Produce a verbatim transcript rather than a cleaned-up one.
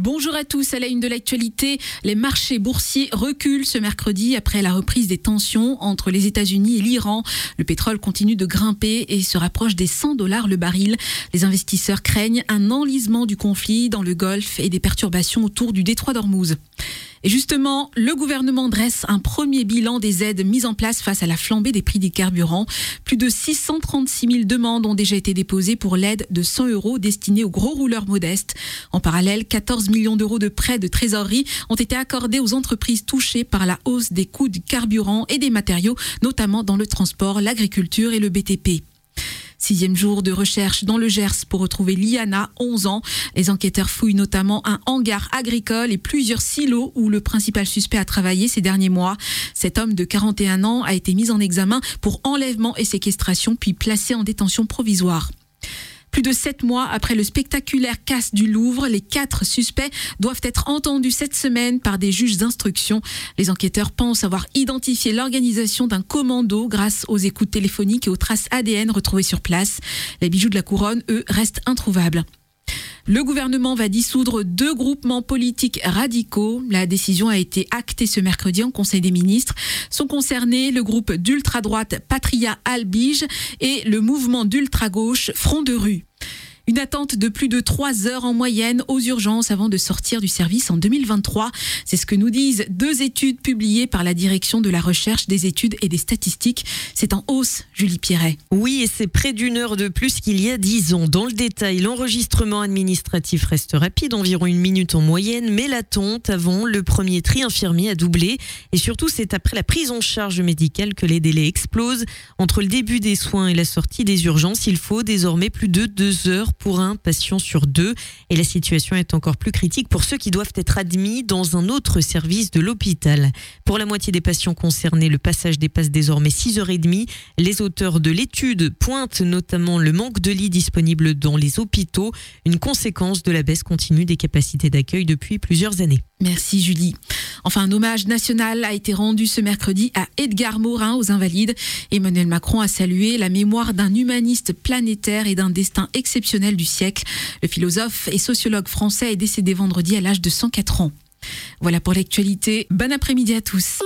Bonjour à tous, à la une de l'actualité, les marchés boursiers reculent ce mercredi après la reprise des tensions entre les États-Unis et l'Iran. Le pétrole continue de grimper et se rapproche des cent dollars le baril. Les investisseurs craignent un enlisement du conflit dans le Golfe et des perturbations autour du détroit d'Ormuz. Et justement, le gouvernement dresse un premier bilan des aides mises en place face à la flambée des prix des carburants. Plus de six cent trente-six mille demandes ont déjà été déposées pour l'aide de cent euros destinée aux gros rouleurs modestes. En parallèle, quatorze millions d'euros de prêts de trésorerie ont été accordés aux entreprises touchées par la hausse des coûts du carburant et des matériaux, notamment dans le transport, l'agriculture et le B T P. Sixième jour de recherche dans le Gers pour retrouver Liana, onze ans. Les enquêteurs fouillent notamment un hangar agricole et plusieurs silos où le principal suspect a travaillé ces derniers mois. Cet homme de quarante et un ans a été mis en examen pour enlèvement et séquestration puis placé en détention provisoire. Plus de sept mois après le spectaculaire casse du Louvre, les quatre suspects doivent être entendus cette semaine par des juges d'instruction. Les enquêteurs pensent avoir identifié l'organisation d'un commando grâce aux écoutes téléphoniques et aux traces A D N retrouvées sur place. Les bijoux de la couronne, eux, restent introuvables. Le gouvernement va dissoudre deux groupements politiques radicaux. La décision a été actée ce mercredi en Conseil des ministres. Sont concernés le groupe d'ultra-droite Patria Albige et le mouvement d'ultra-gauche Front de rue. Une attente de plus de trois heures en moyenne aux urgences avant de sortir du service en deux mille vingt-trois. C'est ce que nous disent deux études publiées par la Direction de la recherche, des études et des statistiques. C'est en hausse, Julie Pierret. Oui, et c'est près d'une heure de plus qu'il y a dix ans. Dans le détail, l'enregistrement administratif reste rapide, environ une minute en moyenne, mais l'attente avant le premier tri infirmier a doublé. Et surtout, c'est après la prise en charge médicale que les délais explosent. Entre le début des soins et la sortie des urgences, il faut désormais plus de deux heures pour un patient sur deux. Et la situation est encore plus critique pour ceux qui doivent être admis dans un autre service de l'hôpital. Pour la moitié des patients concernés, le passage dépasse désormais six heures trente. Les auteurs de l'étude pointent notamment le manque de lits disponibles dans les hôpitaux, une conséquence de la baisse continue des capacités d'accueil depuis plusieurs années. Merci Julie. Enfin, un hommage national a été rendu ce mercredi à Edgar Morin aux Invalides. Emmanuel Macron a salué la mémoire d'un humaniste planétaire et d'un destin exceptionnel du siècle. Le philosophe et sociologue français est décédé vendredi à l'âge de cent quatre ans. Voilà pour l'actualité. Bon après-midi à tous.